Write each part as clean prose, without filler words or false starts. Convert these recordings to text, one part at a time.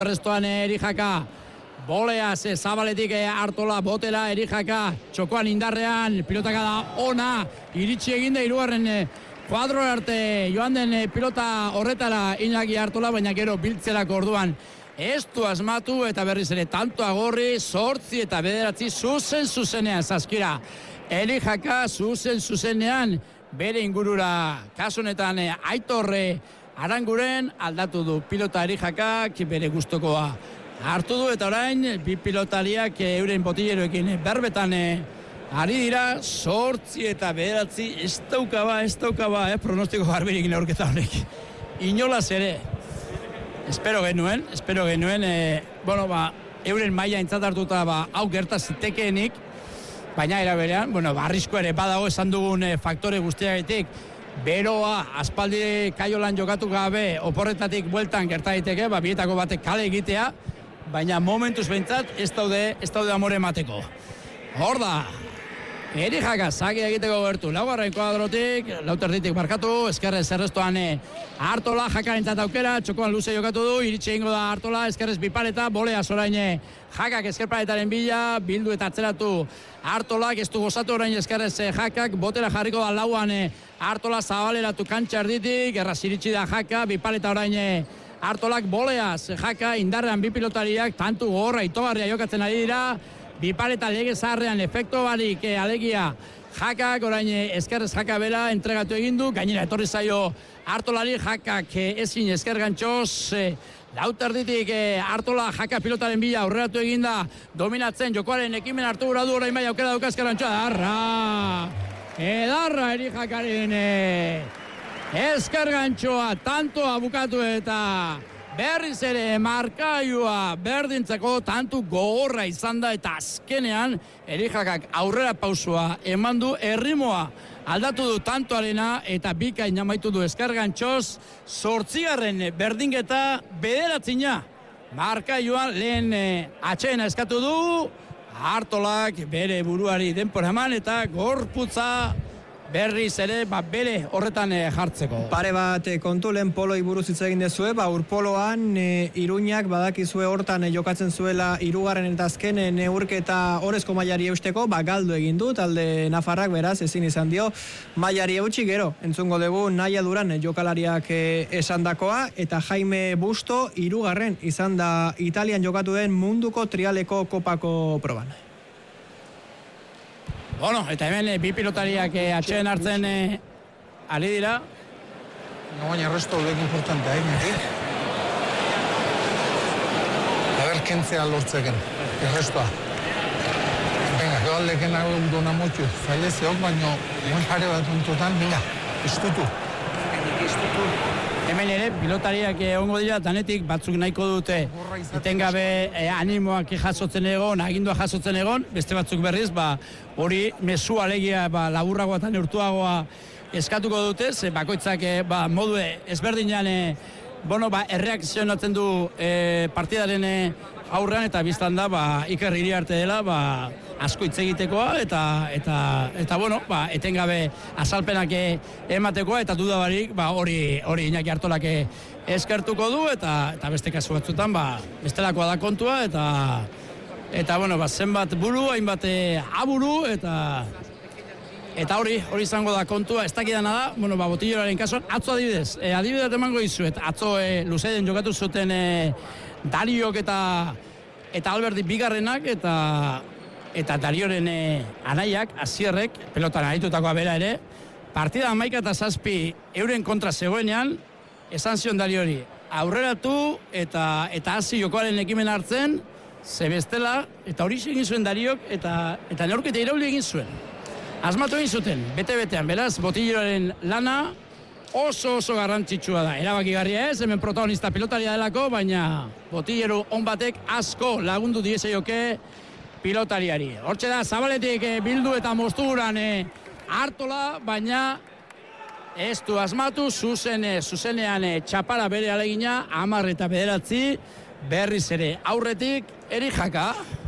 Restoan Erijaka, bolea zabaletik Artola, botela Erijaka, txokoan indarrean, pilotaka da ona, iritsi egin da hirugarren kuadro arte joan den pilota horretara Iñaki Artola, baina gero biltzerako orduan ez du asmatu eta berriz ere tanto agorri, 8 eta 9 zuzenean zazkira. Erijaka zuzenean bere ingurura, kasu honetan Aitorre Aranguren aldatu du pilota Erijakak bere gustokoa hartu du eta orain bi pilotariak euren botilleroekin berbetan ari dira 8 eta 9 ez daukaba pronostiko garbirik neurketa honek. Inolaz ere espero genuen euren maila aintzat hartuta hau gerta zitekeenik, baina era berean, arrisko ere badago esan dugun faktore guztiagatik. Beroa, aspaldi Kaiolan jokatu gabe, oporretatik bueltan gerta daiteke, bietako batek kale egitea, baina momentuz behintzat ez daude amore emateko. Hor da, Erijaka zagia egiteko gertu, laugarren kuadrotik, lauterditik markatu, eskerrez errestoan Artola, jakarentzat aukera, txokoan luze jokatu du, iritsi egingo da Artola, eskerrez bipaleta, bolea zorain Jakak eskerpaletaren bila, bildu eta atzeratu Artolak, ez du gozatu orain eskerrez Jakak, botera jarriko da lauan Artola zabaleratu kantxa erditik, erraz iritsi da Jaka, bipaleta orain Artolak boleaz, Jaka indarrean bi pilotariak, tantu gorra itogarria jokatzen ari dira, bipaleta lege zaharrean efekto barik alegia Jakak, orain eskerrez Jaka bera entregatu egindu, gainera etorri zaio Artolari, Jakak ezin esker gantxoz, lauterditik Artola Jaka pilotaren bila aurreratu eginda, dominatzen jokoaren ekimen hartu gura du, orain bai aukera dauka esker gantxoa, edarra Erijakaren esker gantxoa, tantoa bukatu eta berriz ere markailua berdintzeko tantu gogorra izan da eta azkenean Erijakak aurrera pausua eman du, errimoa aldatu du tantoarena eta bikain amaitu du esker gantxoz, 8. berdingeta 9. markailuan lehen atxena eskatu du, Artolak bere buruari denpora eman eta gorputza berriz ere bere horretan jartzeko. Pare bat kontu lehen poloi buruz hitz egin dezue, urpoloan Iruñak badakizue hortan jokatzen zuela hirugarren eta azken neurketa orezko mailari eusteko, galdu egin du talde nafarrak, beraz ezin izan dio mailari eutsi. Gero entzungo dugu Naia Duran jokalariak esandakoa, eta Jaime Busto hirugarren izan da Italian jokatu den munduko trialeko kopako proban. Eta hemen bi pilotariak atxeen hartzen ari dira. Baina resto lehen importantea, kentzea lortzeken, errestoa. Venga, gehaleken hau duna motxu, zailezeok, baina guen pare bat untotan, venga, istutu. Hemen ere, pilotariak ongo dira, danetik batzuk nahiko dute etengabe animoak jasotzen egon, agindua jasotzen egon, beste batzuk berriz, hori mezu alegia laburragoa eta neurtuagoa eskatuko dute, bakoitzak modu ezberdinean erreakzionatzen du partidaren aurrean, eta biztan da Iker Iriarte dela asko hitz egitekoa eta etengabe azalpenak ematekoa, eta duda barik hori Iñaki Artolak eskertuko du, eta beste kasu batzutan bestelakoa da kontua, eta zenbat buru, hainbat aburu, eta hori izango da kontua. Ez dakidana da, botilloaren kasuan, atzo adibidez emango izuet, atzo Luzeiden jokatu zuten Dariok eta Alberti bigarrenak, eta Darioren anaiak, Asierrek, pelotan aritutakoa bera ere, partida 11-7 euren kontra zegoenean, esan zion Dariori, aurreratu eta hasi jokoaren ekimen hartzen, zebestela, eta hori egin zuen Dariok, eta neurketa irauli egin zuen. Asmatu egin zuten, bete-betean, beraz, botilloaren lana oso garrantzitsua da. Erabakigarria ez, hemen protagonista pilotaria delako, baina botillero on batek asko lagundu diezaioke pilotariari. Hortxe da, zabaletik bildu eta moztuguran Artola, baina ez du asmatu, zuzenean txapara bere alegina, 10 eta 9, berriz ere aurretik Erijaka.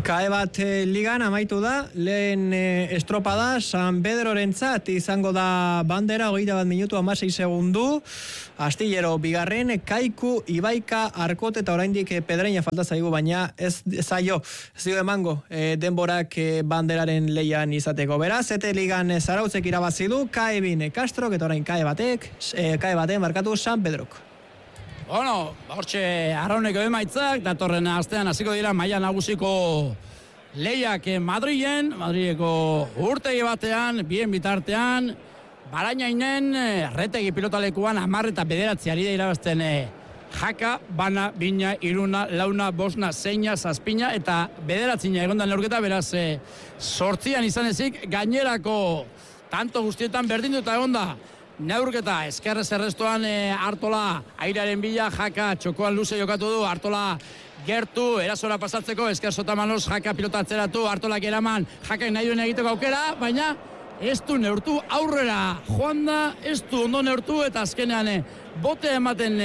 Kae bat ligan amaitu da, lehen estropada San Pedrorentzat izango da bandera, 21 minutu 16 segundu, Astillero bigarren, Kaiku, Ibaika, Arkot eta oraindik Pedreña falta zaigu, baina ez zaio emango denborak banderaren leian izateko. Beraz, zete ligan Zarautzek irabazi du, Kae bin Kastrok eta orain Kae baten markatu San Pedrok. Bueno, hortxe arrauneko emaitzak, datorren astean hasiko dira maila nagusiko lehiak Madrileko urtegi batean, bien bitartean, Barainainen, retegi pilotalekuan 10 eta 9 ari da irabazten Jaka, Bana, Bina, Iruna, Launa, Bosna, Zeina, Zazpina eta 9 egondan neurketa, beraz 8 izan ezik, gainerako tanto guztietan berdindu eta egonda. Neurketa, eskerrez errestoan Artola, airearen bila, Jaka, txokoan luze jokatu du, Artola gertu, erasora pasatzeko, esker Sotamanoz, Jaka pilota atzeratu, Artolak eraman, Jakak nahi duen egiteko aukera, baina ez du neurtu, aurrera joan da, ez du ondo neurtu, eta azkenean bote ematen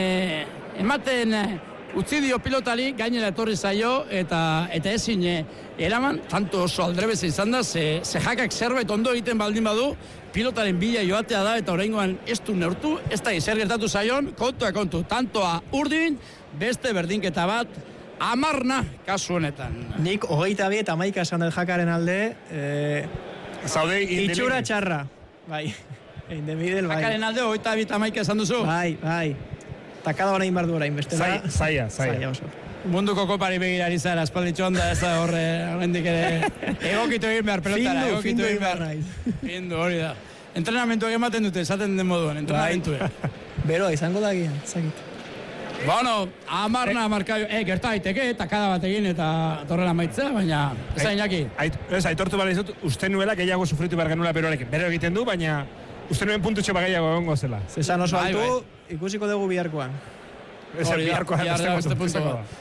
utzi dio pilotari, gainera etorri zaio, eta ezin eraman, tanto oso aldrebez izan da, ze Jakak zerbait ondo egiten baldin badu, pilotaren bila joatea da, eta oraingoan ez du neurtu, ez da zer gertatu zaion, kontu, tantoa urdin, beste berdinketa bat, 10 kasu honetan. Nik 22 eta 11 esan dut Jakaren alde, itxura txarra, bai, indemidel, bai. Jakaren alde 22 eta 11 esan duzu? Bai, eta kada hona inbar duera inbestela. Zaila. Munduko kopari begirari zara, espalditxo onda ez da horre, horrendik ere, egokitu egin behar pelotara, Findu egin behar naiz. Findu, hori da. Entrenamentuak ematen dute, esaten den moduan, entrenamentuak. Beroa, izango da gian, zakit. Bueno, 10 markaio, gerta daiteke, eta kada bat egin eta torrela maitzea, baina ez da inaki. Aitortu bala izut, uste nuela gehiago sufritu behar genula beroarekin. Bero egiten du, baina uste nuen puntutxo bagaiago egongo zela. Zesan oso altu, ikusiko dugu biharkoan. Biharkoan, beste puntuko da.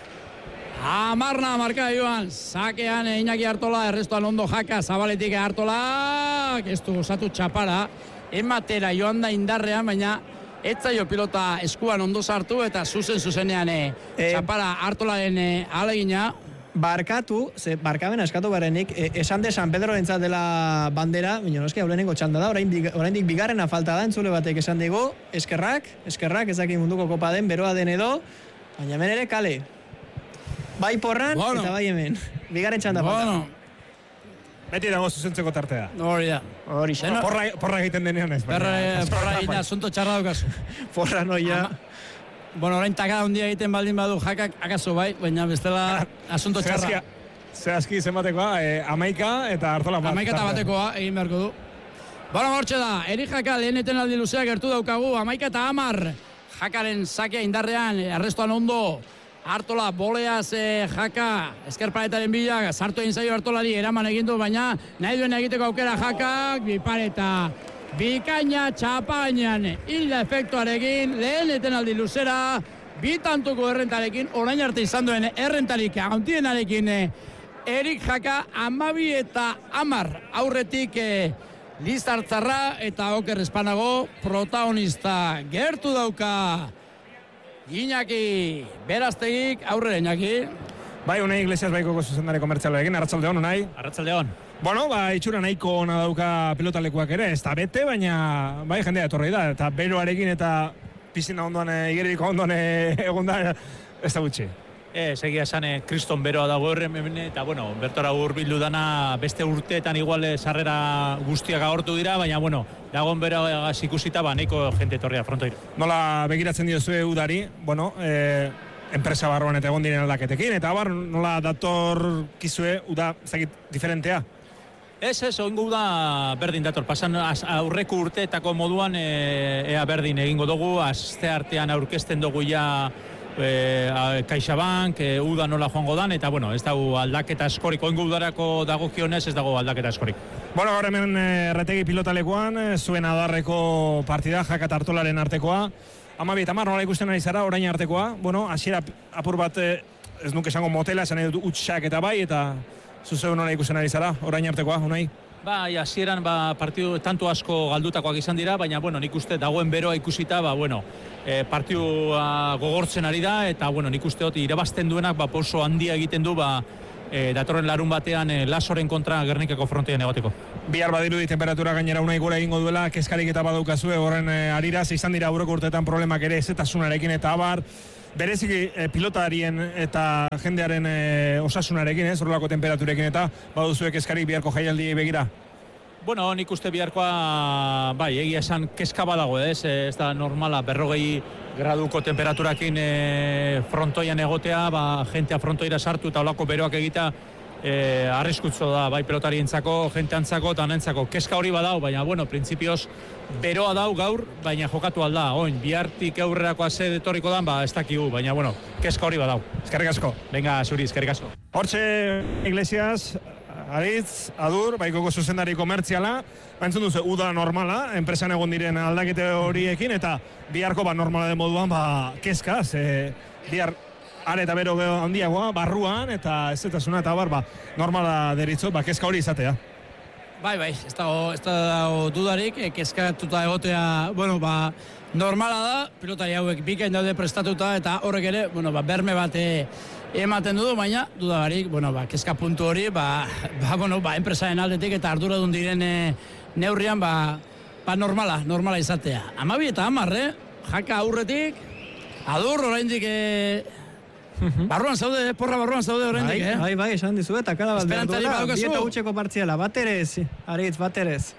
10 markaioan, sakean Iñaki Artola, errestoan ondo Jaka, Zabaletik Artola, ez du osatu txapara, ematera joan da indarrean, baina etzaio pilota eskuan ondo sartu eta zuzenean txapara Artolaren alegina. Barkatu, barkamen askatu barenik, esan de San Pedro entzat dela bandera, baina noski haulenengo txanda da, oraindik bigarrena falta da, entzule batek esan digu, eskerrak, ezaki munduko kopa den, beroa den edo, baina hemen ere kale. Bai porran, eta bai hemen. Bigarren txanda falta. Beti dago zuzentzeko tartea. Hori da. Porra egiten denean ez. Porra egiten asunto txarra daukazu. Porra noia. Bueno, orain takada hundia egiten baldin badu Jakak akaso bai, baina bestela asunto txarra. Zehazki zenbatekoa, 11 eta Artola bat. 11 eta batekoa egin beharko du. Bueno, hortxe da, Eri Jaka leheneten aldi luzea gertu daukagu, 11 eta 10. Jakaren sakea indarrean, arrestoan ondo. Artola, boleaz Jaka, eskerparetaren bila, sartu egin zaio Artolari, eraman egindu, baina nahi duen egiteko aukera Jakak, bipareta, bikaina txapainan, hilda efektuarekin, lehen etenaldi luzera, bitantuko errentarekin, orain arte izan duen errentarik agauntienarekin, Erik Jaka, 12 eta 10, aurretik Lizartzarra eta Oker Espanago, protagonista gertu dauka, Iñaki, beraztegik, aurrera Iñaki. Bai, Unai Iglesias baikoko zuzendari komertzialo egin, arratsaldeon Unai. Arratsaldeon. Bueno, itxura nahiko ona dauka pilotalekuak ere, ez da bete, baina bai jendea etorri da, eta beroarekin eta pizina ondoan, igeririko ondoan egon da, ez da gutxi. Egia esan, kriston beroa dago horren, eta bueno, bertora hurbildu dana beste urteetan igual sarrera guztiak agortu dira, baina bueno, dagoen beroa ikusita, nahiko jente etorria frontoira. Nola begiratzen diozue udari, bueno, enpresa barruan eta egon diren aldaketekin, eta nola dator kizue uda zakit diferentea? Ez, oingo da berdin dator. Pasan aurreko urteetako moduan ea berdin egingo dugu, aste artean aurkezten dugu ja CaixaBank, uda nola joango dan, eta bueno, ez dago aldaketa askorik, oingo udarako dagokionez ez dago aldaketa askorik. Bueno, gaur hemen erretegi pilotalekuan, zuen adarreko partida, Jaka eta Artolaren artekoa. 12 eta 10 nola ikusten ari zara, orain artekoa. Bueno, hasiera apur bat, ez nuke esango motela, esan nahi dut utxak eta bai, eta zuzeu nola ikusten ari zara, orain artekoa, Unai? Bai, hasieran partidu tanto asko galdutakoak izan dira, baina bueno, nik uste dagoen beroa ikusita, partidua gogortzen ari da, eta bueno, nik uste dut irabazten duenak pauso handia egiten du, datorren larun batean Lasoren kontra Gernikako frontean egoteko. Bihar badirudi temperatura gainera unai gora egingo duela, kezkarik eta badaukazue horren ariraz, izan dira aurreko urteetan problemak ere ezetasunarekin eta abar, bereziki pilotarien eta jendearen osasunarekin, horrelako temperaturekin eta baduzue kezkarik biharko jaialdi begira? Bueno, nik uste biharkoa, bai, egia esan kezka badago, ez da normala, 40 graduko temperaturakin frontoian egotea, jentea frontoira sartu eta olako beroak egita arriskutzo da, bai pelotarientzako, jenteantzako eta nentzako. Kezka hori badau, baina, bueno, printzipioz beroa dau gaur, baina jokatu alda. Oin, bihartik aurrerakoa ze detorriko dan, ez dakigu, baina, bueno, kezka hori badau. Eskerrik asko. Venga, zuri, eskerrik asko. Hortxe, Iglesias, Aritz, Adur, baikoko zuzendari komertziala, entzun duzu, uda normala, enpresan egon diren aldakete horiekin, eta biharko normala den moduan, kezka, bihar are eta bero handiagoa, barruan, eta ez eta bar, normala deritzo, kezka hori izatea. Bai, ez dago dudarik, kezkatuta egotea, bueno, normala da, pilotari hauek bikain daude prestatuta, eta horrek ere, bueno, berme bat ematen baina, dudarik, bueno, kezka puntu hori, enpresaren aldetik eta arduradun diren neurrian, normala izatea. 12 eta 10, Jaka aurretik, Adur oraindik barruan zaude, porra barruan zaude oraindik, Bai, esan dizu, eta kada bat behar duela, 2-8 partziala, baterez, Aritz, baterez.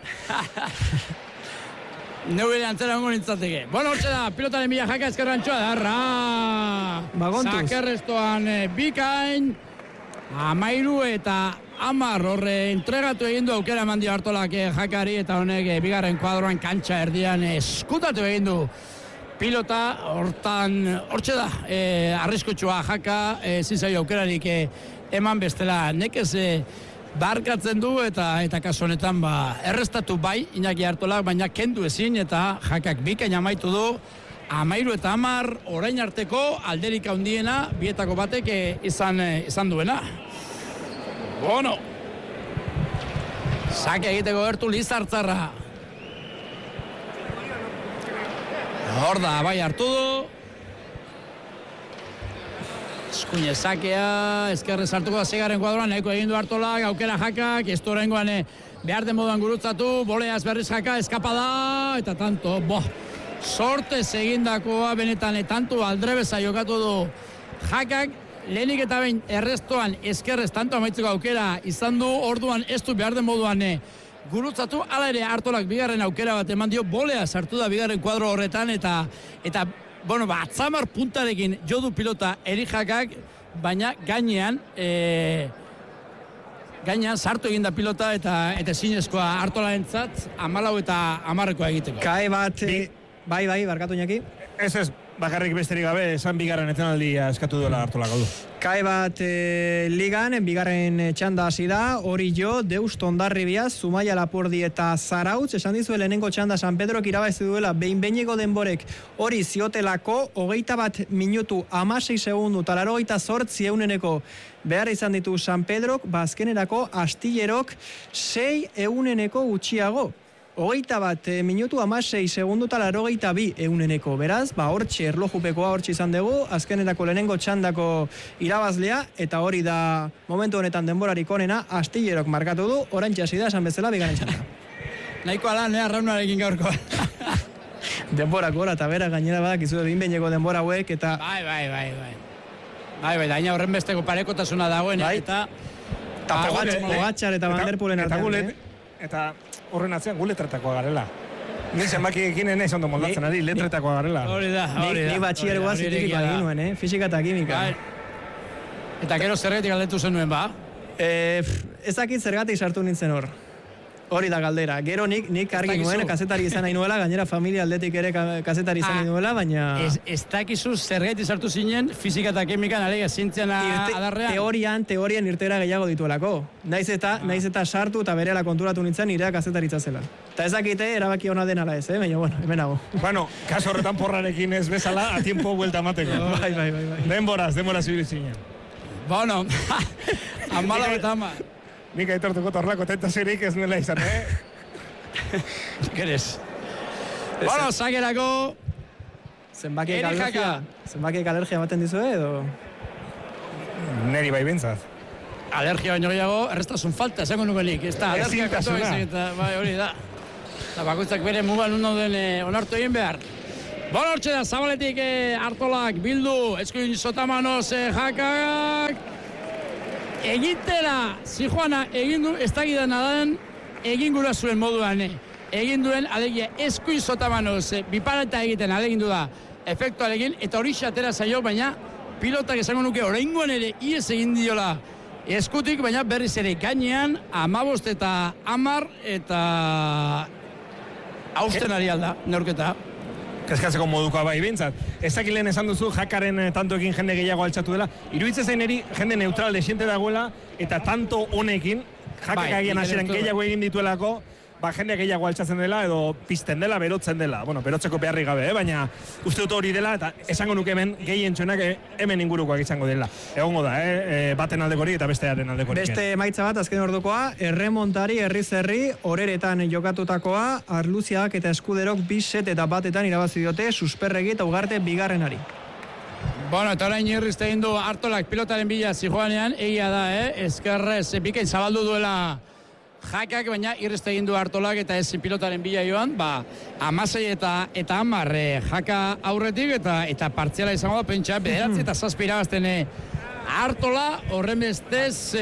Neubile antzera hongo nintzateke. Bueno, hortxe da, pilotaren bila Jaka eskerrantxoa da, Bagontuz. Zakerrestoan bikain, 13 eta 10 horre entregatu egin du aukera eman dio Artolak Jakari, eta honek bigarren kuadroan kantxa erdian eskutatu egin du pilota, hortxe da, arriskutsua Jaka, zizaio aukerarik eman bestela, nekez barkatzen du eta kasu honetan errestatu bai Iñaki Artolak, baina kendu ezin eta Jakak bikain amaitu du 13 eta 10 orain arteko alderik handiena bietako batek izan duena. Bueno, sake egiteko gertu Lizartzarra. Hor da, bai hartu du. Eskuine sakea, eskerrez hartuko da zegarren kuadroan, nahiko egin du Artolak, aukera Jakak, ez oraingoan behar den moduan gurutzatu, boleaz berriz Jaka, eskapada, eta tanto, sortez egindakoa benetan, tanto aldrebeza jokatu du Jakak, lehenik eta behin errestoan eskerrez tanto amaitzeko aukera izan du, orduan ez du behar den moduan gurutzatu, ala ere Artolak bigarren aukera bat eman dio, boleaz hartu da bigarren kuadro horretan, eta bueno, atzamar puntarekin jodu pilota Eri Jakak, baina gainean sartu eginda pilota eta zinezkoa Artolarentzat 14 eta 10 egiteko. Kae bat, bai, barkatu Iñaki. Ez, bakarrik besterik gabe, esan bigarren etenaldia eskatu duela Artolak du. Kae bat ligan, bigarren txanda hasi da, hori jo, Deusto Hondarribia, Zumaia Lapurdi eta Zarautz, esan dizu lehenengo txanda San Pedrok irabazi duela, behin-behineko denborek hori ziotelako, 21 minutu 16 segundu, eta 88 euneneko behar izan ditu San Pedrok, azkenerako Astillerok 6 euneneko gutxiago. 21 minutu 16 segundu eta 82 euneneko. Beraz, hortxe erlojupekoa hortxe izan dugu, azkenerako lehenengo txandako irabazlea, eta hori da momentu honetan denborarik onena, Astillerok markatu du, oraintxe hasi da esan bezala bigarren txanda. Nahiko alan, Raunarekin gaurko. Denborak gora eta bera gainera badakizu behin-behineko denbora hauek, eta... Bai, daina horren besteko parekotasuna dagoen, eta... Pogatxar eta Van der Poelen artean, eta horren atzean gu letretakoa garela. Ni zenbakiekin ez ondo moldatzen ari, letretakoa garela. Hori da. Ni batxiergoa zientifikoa egin nuen, fisika eta kimika. Eta gero zergatik galdetu zenuen, Ezakit zergatik sartu nintzen hor. Hori da galdera. Gero nik argi nuen, kazetari izan nahi nuela, gainera familia aldetik ere kazetari izan nahi nuela, baina... Ez dakizu zergatik sartu zinen, fisika eta kemikan, alega, zientzian adarrean? Teorian irtera gehiago dituelako. Naiz eta sartu eta berehala konturatu nintzen nirea kazetaritza zela. Eta ez dakite, erabaki hona denala ez, baina, hemen hago. Bueno, kaso horretan porrarekin ez bezala, a tiempo vuelta mateko. Bai. Denboraz zibili zinen. Bueno, 14 eta 10. Nik aitortuko torlako tentazirik ez nuela izan, Gerez. Bueno, sakerako... Zenbakiek alergia ematen dizue, edo... Neri bai bintzat. alergia baino gehiago, errestasun falta, esango nukenik, ez da, alergia kontu eta bai, hori da. Eta bakoitzak bere mugan den onartu egin behar. Bona hortxe da, Zabaletik Artolak bildu, eskuin Sotamanoz Jakak. Egitera, Zijoana egin du, ez dakidan nadan, egin gura zuen moduan. Egin duen, alegia, eskuin Sotamanoz, bipareta egiten alegindu da, efektuarekin, eta hori xatera zaio, baina pilotak esango nuke oraingoan ere ies egin diola eskutik, baina berriz ere gainean 15 eta 10 eta hausten ari alda, neurketa. Kaskatzeko modukoa bai bintzat. Ezakilen esan duzu, Jakaren tantoekin jende gehiago altxatu dela. Iruditzen zain eri, jende neutral desiente dagoela, eta tanto honekin, Jakak agian hasieran gehiago egin dituelako, jende gehiago altxatzen dela, edo pizten dela, berotzen dela. Bueno, berotzeko beharri gabe, baina uste dut hori dela, eta esango nuke hemen, gehien txonak hemen ingurukoak izango dela. Egongo da, baten aldekorik eta bestearen aldekorik. Beste emaitza bat, azken ordukoa, erremontari, herri, horeretan jokatutakoa, Arluziak eta Eskuderok 2 set eta batetan irabazi diote, Susperregi eta Ugarte bigarrenari. Bueno, eta orain irrizte egin du Artolak pilotaren bila zijoanean, egia da, ezkerrez, bikain zabaldu duela Jakak, baina irrezte egin du Artolak eta ez pilotaren bila joan, 16 eta 10 Jaka aurretik eta partziala izango da, pentsa, 9 eta 7 irabazten Artola, horren bestez,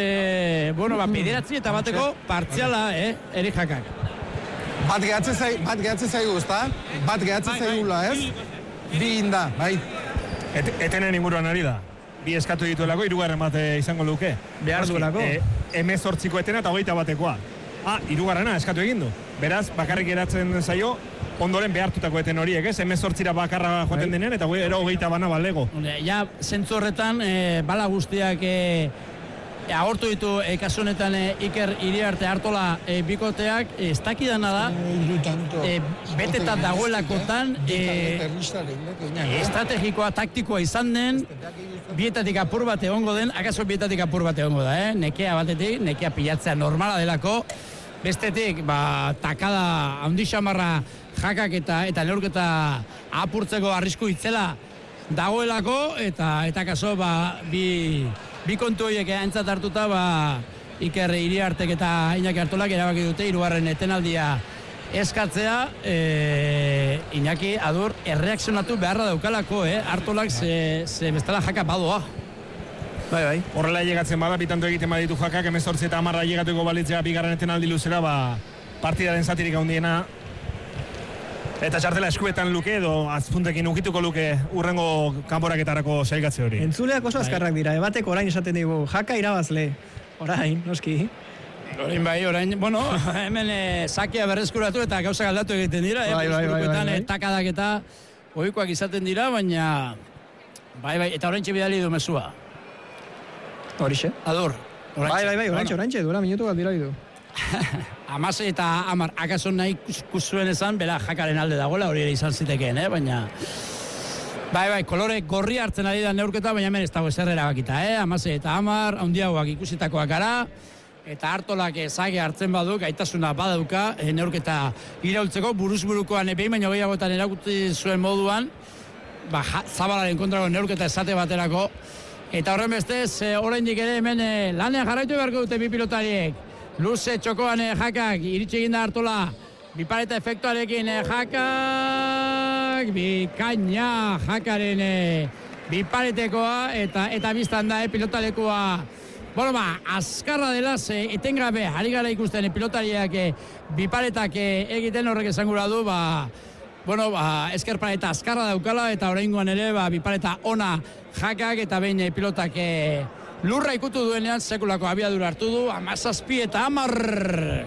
9 eta bateko partziala, eri Jakak. Bat gehatzen zaigu, ezta? Bat gehatzen zaigula, ez? Bi inda, bai. Etenen inguruan ari da. Bi eskatu dituelako, 3. bat izango luke. Behar duelako. 18ko etena eta 21 batekoa. 3. eskatu egin du. Beraz, bakarrik geratzen zaio, ondoren behartutako eten horiek, ez? 18 bakarra joaten denean, eta 20 bana balego. Ja, zentzu horretan, bala guztiak agortu ditu kasu honetan Iker Iriarte Artola bikoteak, ez dakidana da, betetan dagoelakotan, estrategikoa, taktikoa izan den, bietatik apur bat egongo den, akaso bietatik apur bat egongo da, nekea batetik, nekea pilatzea normala delako, bestetik, takada handi xamarra Jakak eta neurketa apurtzeko arrisku itzela dagoelako, eta kaso, bi kontu horiek aintzat hartuta, Iker Iriartek eta Iñaki Artolak erabaki dute 3. etenaldia eskatzea, Iñaki Adur erreakzionatu beharra daukalako, Artolak ze bestela Jaka badoa. Bai. Horrela llegatzen bada, bitanto egiten baditu Jakak, 18 eta 10 llegatuko balitzea 2. etenaldi luzera, partidaren zatirik handiena, eta txartela eskuetan luke edo azpuntekin ukituko luke urrengo kanporaketarako sailgatze hori. Entzuleak oso azkarrak dira, ebateko orain esaten digu, Jaka irabazle. Orain, noski. Orain, bueno, hemen sakia berreskuratu eta gauzak aldatu egiten dira, bai. Takadak eta ohikoak izaten dira, baina bai, eta oraintxe bidali du mezua. Horixe. Adur. Bai, oraintxe, duela minutu bat bidali du. 16 eta 10, akaso nahi zuen esan, bera Jakaren alde dagoela, hori ere izan zitekeen, baina... Bai, kolore gorri hartzen ari da neurketa, baina hemen ez dago ezer erabakita, 16 eta 10, handiagoak ikusitakoak gara, eta Artolak zage hartzen badu, gaitasuna badauka, neurketa iraultzeko, buruzburukoan behin baino gehiagotan erakuti zuen moduan, Zabalaren kontrako neurketa esate baterako, eta horren bestez, oraindik ere hemen lanean jarraitu beharko dute bi pilotariek. Luze txokoan Jakak, iritsi egin da Artola, bipareta efektuarekin Jakak, bikaina Jakaren biparetekoa, eta biztan da pilotalekua. Azkarra dela, etengabe, ari gara ikusten pilotariak biparetak egiten horrek esangura du, eskerpareta azkarra daukala, eta oraingoan ere, bipareta ona Jakak, eta behin pilotak lurra ikutu duenean sekulako abiadura hartu du, 17 eta 10.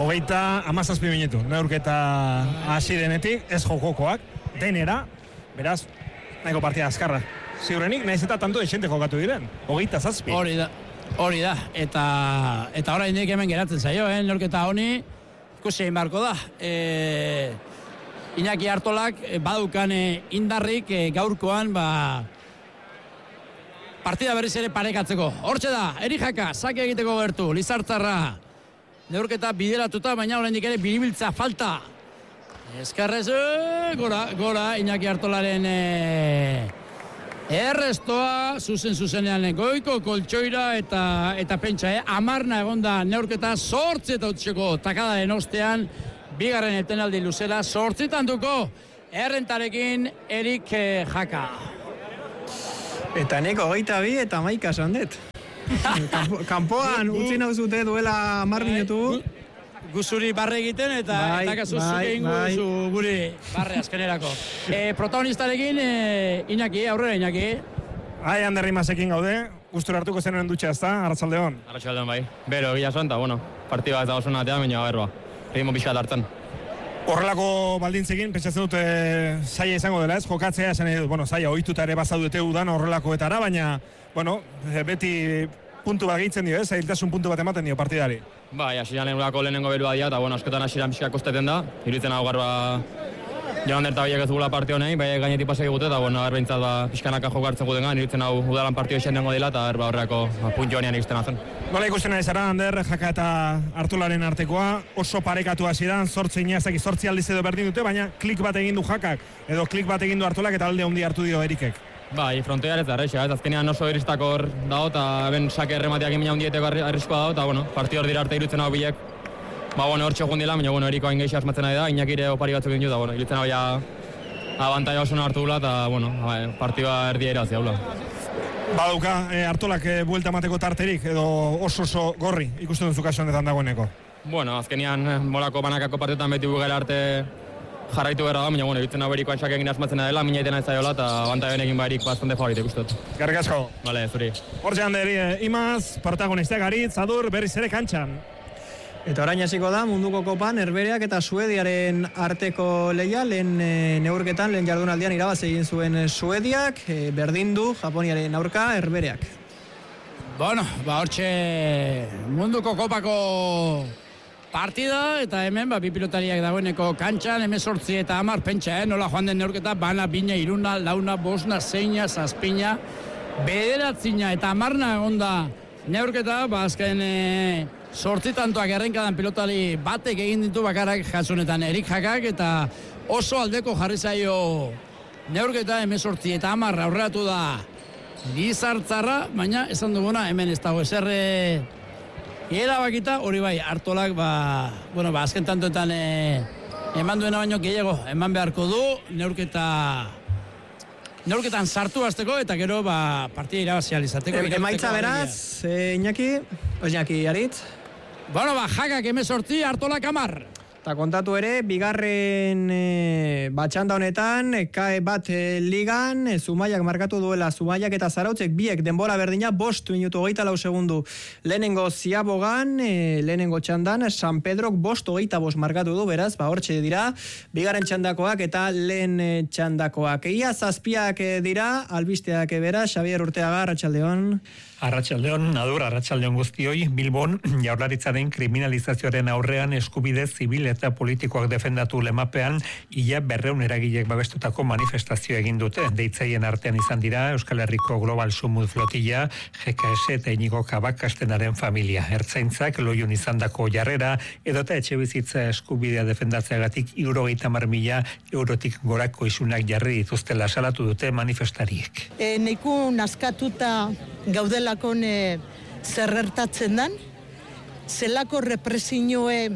17 minutu, neurketa hasi denetik, ez jokokoak, denera, beraz, nahiko partida azkarra. Ziurrenik, nahiz eta tanto desente jokatu diren, 27. Hori da, eta orain hemen geratzen zaio, neurketa honi, ikusi egin beharko da. Iñaki Artolak badukan indarrik gaurkoan, partida berriz ere parekatzeko. Hortxe da, Eri Jaka, sake egiteko gertu, Lizartzarra. Neurketa bideratuta, baina oraindik ere biribiltza falta. Eskarrez, gora, Iñaki Artolaren Errestoa, zuzenean goiko, koltsoira eta pentsa, amarna egonda neurketa 8 utzeko takadaren ostean, bigarren etenaldi luzera, 8 duko errentarekin Erik Jaka. Eta nik 22 eta 11 esan dut. Kanpoan utzi nauzute duela 10 minutu. Guzuri barre egiten eta kasu zuke ingo duzu guri barre azkenerako. Protagonistarekin Iñaki, aurrera Iñaki. Ander Rimasekin gaude, gustura hartuko zenuen dutxa ezta, Arratsaldeon. Arratsaldeon bai. Bero, gila zuen, eta bueno, partida ez da oso natea, baina berba. Ritmo pixkat hartzen. Horrelako baldintzekin, pentsatzen dute zaila izango dela ez, jokatzea esan edut, zaila ohituta ere bazadute udan horrelakoetara, baina, beti puntu bat gehitzen dio, zailtasun puntu bat ematen dio partidari. Bai, hasieran urako lehenengo berua dira, eta askotan hasieran pixka kosteten da, iruditzen hau garba joan derta biak ez dugula partio nahi, bai gainetik pasa egute, eta behintzat pixkanaka jokartzen guten gan, iruditzen hau udalan partio esen dengo dela, eta horreako puntu honean egizten azen. Nola ikusten ari zara, Ander, Jaka eta Artolaren artekoa, oso parekatu hasi da, 8 aldiz edo berdin dute, baina klik bat egin du Jakak, edo klik bat egin du Artolak, eta alde handi hartu dio Erikek. Bai, frontoia ez da, azkenean oso iristakor dago, eta ben sake erremateak emina hundieteko arriskoa dago, eta partio hor dira arte iruditzen hau bilek, hor txokun dila, baina Eriko hain gehi asmatzen nahi da, Iñakire opari batzuk egin da, iruditzen hau ja abantaia oso hartu dula, eta partioa erdia irazi haula. Baduka, Artolak buelta mateko tarterik, edo oso gorri ikusten duzu kasu honetan dagoeneko? Azkenean molako banakako partietan beti bugera arte jarraitu berra da, baina iruditzen hau Eriko hain egin asmatzen dela, mina egiten ez zaiola, eta abantaia benekin Erik bastante favorite ikustot. Garrik asko. Bale, zuri. Hortxe Ander, Imaz, protagonistak Aritz, Adur, berriz ere kantxan. Eta orain hasiko da munduko kopan Herbereak eta Suediaren arteko lehia, lehen neurketan, lehen jardunaldian irabazi egin zuen Suediak, berdin du Japoniaren aurka Herbereak. Hortxe munduko kopako partida, eta hemen bi pilotariak dagoeneko kantxan, 18 eta 10 pentsa, nola joan den neurketa, bana, bina, iruna, launa, bosna, zeina, zazpina, bederatzina eta 10 egonda neurketa, azken 8 tantoak errenkadan pilotari batek egin ditu bakarak jatzunetan Erik Jakak, eta oso aldeko jarri zaio neurketa 18 eta 10 aurreratu da Lizartzarra, baina esan duguna hemen ez dago ezer erabakita, hori bai, Artolak azken tantoetan eman duena baino gehiago eman beharko du neurketan sartu hasteko, eta gero partida irabazia izateko. Emaitza beraz, Iñaki Aritz. Jakak 18, Artolak 10. Eta kontatu ere, bigarren batxanda honetan, kae bat ligan, Zumaiak markatu duela, Zumaiak eta Zarautzek biek denbora berdina, 5 minutu 24 segundu. Lehenengo Ziabogan, lehenengo txandan, San Pedrok 5:25 markatu du, beraz, hortxe dira, bigarren txandakoak eta lehen txandakoak. Ia zazpiak dira, albisteak beraz, Xabier Urteaga, Arratsaldeon. Arratsaldeon, Adur, arratsaldeon guztioi, Bilbon, Jaurlaritzaren kriminalizazioaren aurrean eskubide zibil eta politikoak defendatu lemapean, ia 200 eragilek babestutako manifestazio egin dute. Deitzaien artean izan dira Euskal Herriko Global Sumut Flotilla, GKS eta Inigo Kabakastenaren familia. Ertzaintzak loiun izandako jarrera, edota etxebizitza eskubidea defendatzeagatik 70.000 eurotik gorako isunak jarri dituztela salatu dute manifestariek. Neiku naskatuta gaudelakon zerrertatzen dan, zelako represioe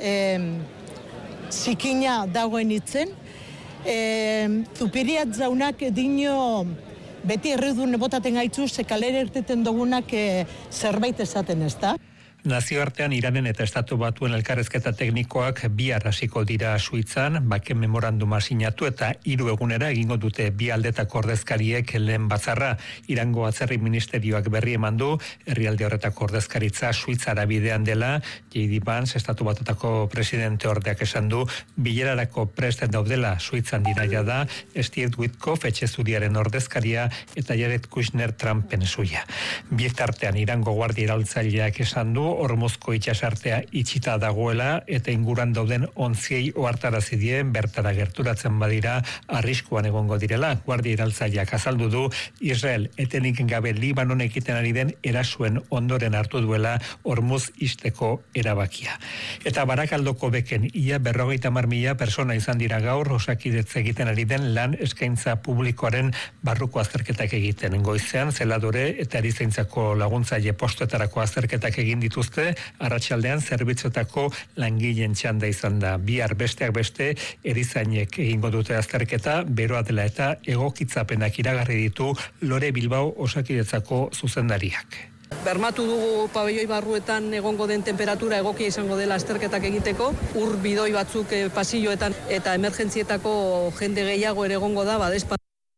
zikina dagoen itzen, Zupiriat zaunak dino beti erredun botaten gaitzu, kalera irteten dugunak zerbait esaten ez da. Nazioartean Iranen eta Estatu Batuen elkarrezketa teknikoak bihar hasiko dira Suitzan, bake memoranduma sinatu eta 3 egunera egingo dute bi aldetako ordezkariek lehen batzarra. Irango atzerri ministerioak berri eman du, herrialde horretako ordezkaritza Suitzara bidean dela, J.D. Vance, Estatu Batuetako presidente ordeak esan du, bilerarako presten daudela Suitzan diraia da, Steve Witkoff etxe zuriaren ordezkaria eta Jared Kushner Trumpen zuia. Biek tartean Irango guardia iraultzaileak esan du, Hormuzko itsasartea itxita dagoela eta inguran dauden ontziei ohartarazi die bertara gerturatzen badira arriskuan egongo direla. Guardia Iraultzaileak azaldu du Israel etenik gabe Libanon egiten ari den erasuen ondoren hartu duela Hormuz ixteko erabakia. Eta Barakaldoko beken ia 50.000 persona izan dira gaur Osakidetza egiten ari den lan eskaintza publikoaren barruko azterketak egiten. Goizean zeladore eta erizaintzako laguntzaile postuetarako azterketak egin dituzte, arratsaldean zerbitzuetako langileen txanda izan da. Bihar besteak beste erizainek egingo dute azterketa, beroa dela eta egokitzapenak iragarri ditu Lore Bilbao Osakidetzako zuzendariak. Bermatu dugu pabelloi barruetan egongo den temperatura egokia izango dela azterketak egiteko, ur bidoi batzuk pasilloetan eta emergentzietako jende gehiago ere egongo da, badespa.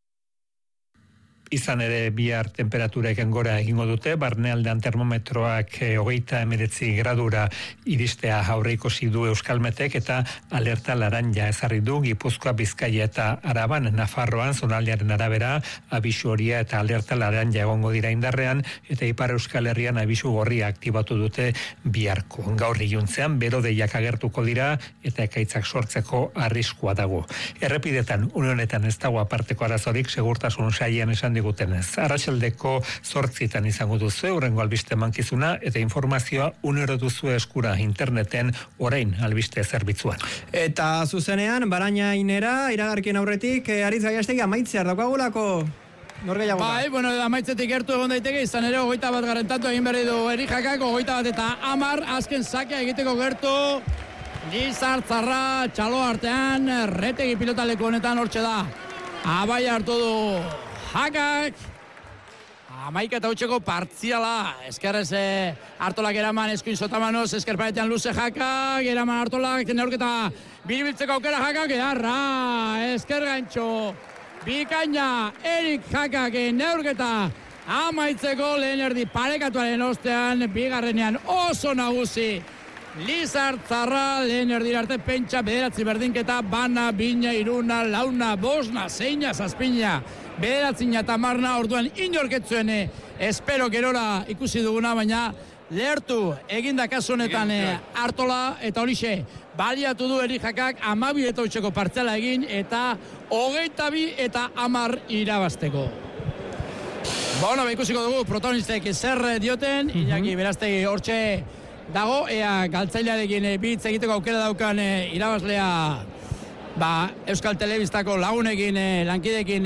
Izan ere bihar temperatureken gora egingo dute, barnealdean termometroak 39 gradura iristea aurreikusi du Euskalmetek eta alerta laranja ezarri du Gipuzkoa, Bizkaia eta Araban. Nafarroan zonaldearen arabera abisu horia eta alerta laranja egongo dira indarrean eta Ipar Euskal Herrian abisu gorria aktibatu dute biharko. Gaur iluntzean berodeiak agertuko dira eta ekaitzak sortzeko arriskua dago. Errepidetan une honetan ez dago aparteko arazorik segurtasun sailean esan digutenez. Arratsaldeko 8 izango duzu hurrengo albiste mankizuna eta informazioa unero duzu eskura interneten orain albiste zerbitzuan. Eta zuzenean, Barainainera iragarkien aurretik, Aritz Gaiastegi amaitzear daukagulako. Norgeiago. Bai, bueno, amaitzetik gertu egon daiteke, izan ere 21 tanto egin berri du Erijakak, 21 eta 10 azken sakea egiteko gertu. Lizartzarra txalo artean, Retegi pilotaleko honetan hortxe da. Abai hartu du Jakak, 11 eta 8 partziala, eskerrez Artolak eraman eskuin sotamanoz, eskerparetean luze Jakak, eraman Artolak, neurketa biribiltzeko aukera Jakak, edarra, esker gantxo, bikaina, Erik Jakak, neurketa, amaitzeko lehen erdi parekatuaren ostean, bigarrenean oso nagusi, Lizartzarra lehen erdira arte pentsa, 9 berdinketa, bana, bina, iruna, launa, bosna, zeina, zazpina, 9 eta 10 orduan inorketzuen espero gerora ikusi duguna, baina lehertu eginda kasu honetan Artola eta horixe baliatu du Erijakak 12 eta 8 partzela egin eta 22 eta 10 irabazteko. Bueno, ikusiko dugu protagonistek zer dioten, Iñaki Beraztegi hortxe dago, ea galtzailearekin bitz egiteko aukera daukan irabazlea Euskal Telebistako lagunekin, lankidekin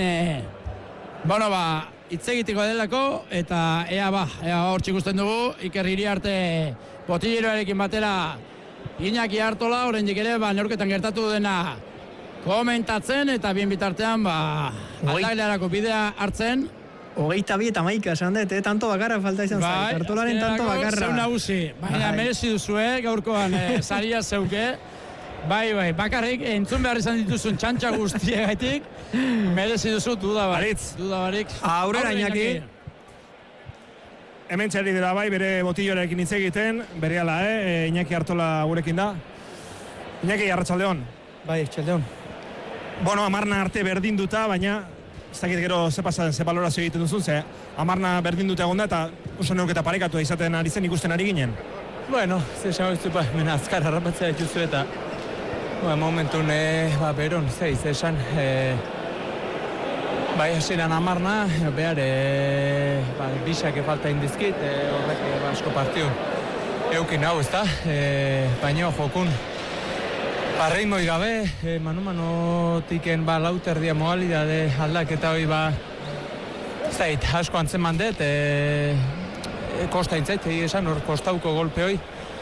hitz egiteko delako, eta ea hortxe ikusten dugu, Iker Iriarte botilleroarekin batera Iñaki Artola, oraindik ere neurketan gertatu dena komentatzen, eta bien bitartean aldailearako bidea hartzen. 22 eta 11 esan dut, tanto bakarra falta izan zait, Artolaren tanto bakarra. Zeu nagusi, baina merezi duzue, gaurkoan saria zeuke. Bai, bakarrik entzun behar izan dituzun txantxa guztiegaitik, merezi duzu dudabarik. Aurrera Iñaki. Hemen txerri dira bai, bere botillorekin hitz egiten, bere ala, Iñaki Artola gurekin da. Iñaki, arratsaldeon. Bai, arratsaldeon. Bueno, 10 arte berdinduta, baina ez dakit gero ze balorazio egiten duzun, 10 berdinduta egon da, eta oso neurketa parekatu izaten ari zen ikusten ari ginen. Bueno, ze esan guztu, mena azkar harrapatzea dituzu eta momentun, beron, esan, bai, hasieran 10, behar, bisak falta indizkit, horrek asko partiu eukin hau, ez da, baina jokun, Parreimoi gabe, mano-tiken lauterdia modalidade aldaketa hori zait, asko antzeman dut, kosta intzait, esan hor kostauko golpe hori.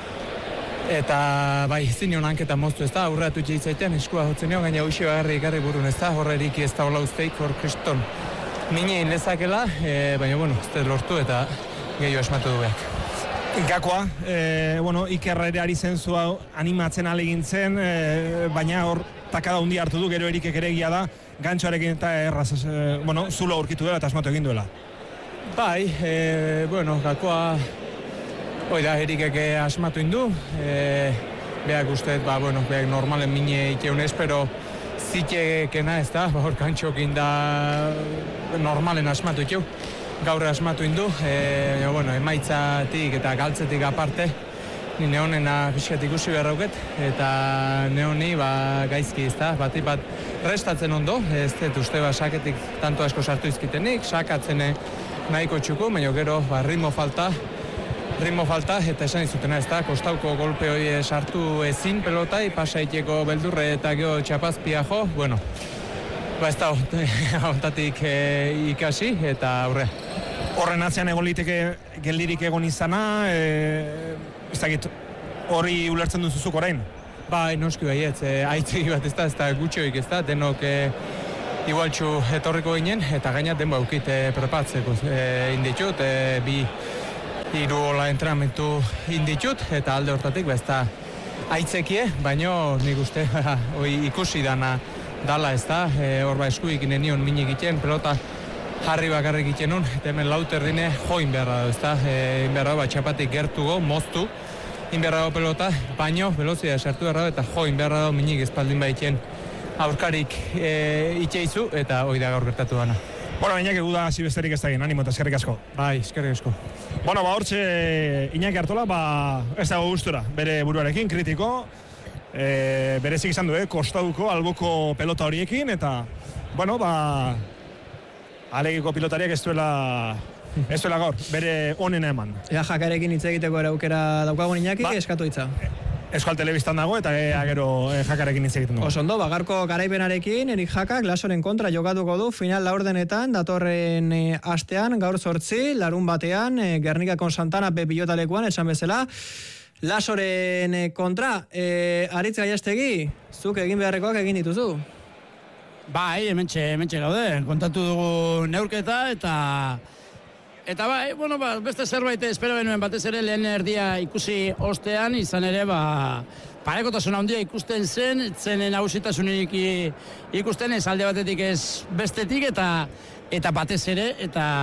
Eta bai, zinion hanketa moztu ez da, aurreatu txaitzaitean, eskua hotzen nio, gaina hoxe garri burun ez da, horrerik ez da hola usteik, hor kriston minein lezakela, baina, ez dut lortu eta gehiago esmatu dueak. Gakoa, Ikerra ere ari zen zua animatzen alegintzen, baina hor takada hundi hartu du, gero erikek ere egia da, gantxoarekin eta erraz, zulo aurkitu dela eta asmatu egin duela. Bai, gakoa, da, erikek asmatu indu, behak usteet, behak normalen mine ikeunez, pero zitekena ez da, hor gantxokin da normalen asmatu ikeu. gaur asmatu indu, bueno, emaitzatik eta galtzetik aparte, ni neonena pixkat ikusi beharrauket, eta neoni gaizki izta, bat restatzen ondo, ez dut uste saketik tanto asko sartu izkitenik, sakatzen nahiko txuku, baina gero ritmo falta, eta esan izutena ez da, kostauko golpe hori sartu ezin pelotai, pasaiteko beldurre eta gero txapazpia jo, bueno, ez da ontatik ikasi eta aurre. Horren atzean egon liteke geldirik egon izana, ez dakit, hori ulertzen duzuzuk orain? Bai, noski baietz, aitzegi bat ez da gutxoik ez da, denok igualtxu etorriko ginen, eta gainat denbo aukit prepatzeko inditut, hiru hola entramentu inditut, eta alde hortatik ez da aitzekie, baino nik uste ikusi dala ez da, hor eskuik nenion minik iten, pelota jarri bakarrik itenun, eta hemen lauterdine join beharra da, ez da, beharra txapatik gertugo, moztu, inberra dago pelota, baino, velozia sartu beharra eta join beharra dago minik espaldin baitien aurkarik itxeizu, eta hoi da gaur gertatu dana. Bueno, Iñaki guda hasi besterik ez da egin, animo eta eskerrik asko. Bai, eskerrik asko. Bueno, hortxe Iñaki Artola, ez dago gustura, bere buruarekin, kritiko, berezik izan du, kostauko, alboko pelota horiekin, eta, bueno, alegiko pilotariak ez duela gaur, bere onena eman. Ea jakarekin hitz egiteko eraukera daukagun Iñaki, eskatu hitza. Euskal Telebistan dago eta gero jakarekin hitz egiten dugu. Osondo, gaurko garaipenarekin, Erik Jakak Lasoren kontra jokatuko du final laurdenetan, datorren astean, gaur 8, larun batean, Gernikako Santana pilotalekuan, esan bezala, Lasoren kontra, Aritz Gaiastegi, zuk egin beharrekoak egin dituzu? Bai, hementxe gaude, kontatu dugu neurketa eta bai, bueno, beste zerbait espero benuen batez ere lehen erdia ikusi ostean, izan ere, parekotasuna handia ikusten zen nagusitasunik ikusten ez alde batetik ez bestetik eta batez ere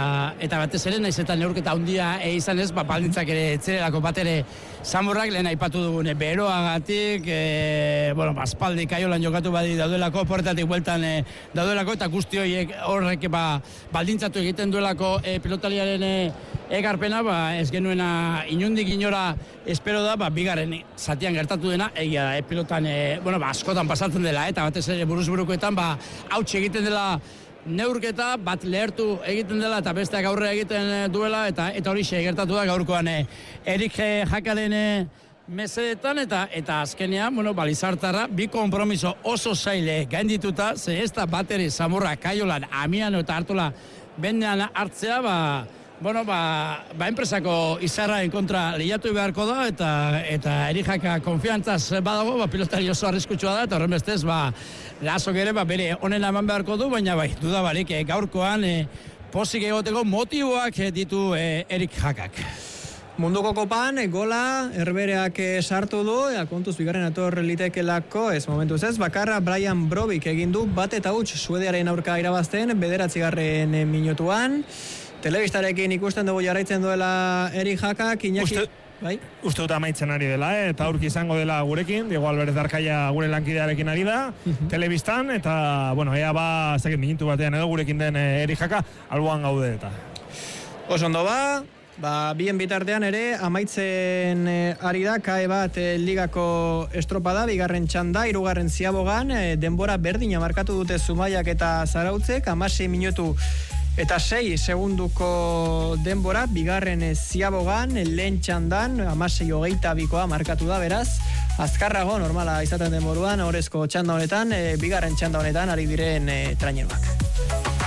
naiz eta neurketa handia izan ez, baldintzak ere etzerelako bat ere Samurrak lehen aipatu dugune beroagatik, bueno, aspaldi Kaiolan jokatu badi daudelako, porretatik bueltan daudelako, eta guzti horiek horrek baldintzatu egiten duelako pilotaliaren ekarpena, ez genuena inundik inora espero da, bigarren zatian gertatu dena, egia da, pilotan, bueno, askotan pasatzen dela, eta batez ere buruzburukoetan, hautsi egiten dela neurketa, bat lehertu egiten dela eta besteak aurre egiten duela eta horixe gertatu da gaurkoan Erik Jakaren mesedetan eta azkenean, bueno, Balizartarra bi konpromiso oso zaile gaindituta, ze ez da bat ere Samurra, Kaiolan, Amiano eta Artola bendean hartzea, bueno, enpresako izarraen kontra lehiatu beharko da eta Erik Jaka konfiantzaz badago, pilotari oso arriskutsua da eta horren bestez, Lasok ere bere onena eman beharko du, baina duda barik gaurkoan pozik egoteko motiboak ditu Erik Jakak. Munduko kopan, gola, Herbereak sartu du, kontuz bigarren ator litekelako, ez momentuz ez, bakarra Brian Brovik egin du, bat eta huts Suediaren aurka irabazten, 9. minutuan. Telebistarekin ikusten dugu jarraitzen duela Erik Jakak, Iñaki... Uste dut amaitzen ari dela, eta aurki izango dela gurekin, Diego Alvarez Darkaia gure lankidearekin ari da, telebistan, eta, bueno, ea zekin minutu batean edo gurekin den Erik Jaka, alboan gaude eta. Osondo bien bitartean ere, amaitzen ari da, kae bat ligako estropada, bigarren txanda, 3. ziabogan, denbora berdina markatu dute Zumaiak eta Zarautzek, 16 minutu eta 6 segunduko denbora, bigarren ziabogan, lehen txandan, 16:22 markatu da, beraz, azkarrago, normala izaten den moruan, orezko txanda honetan, bigarren txanda honetan, ari diren traineruak.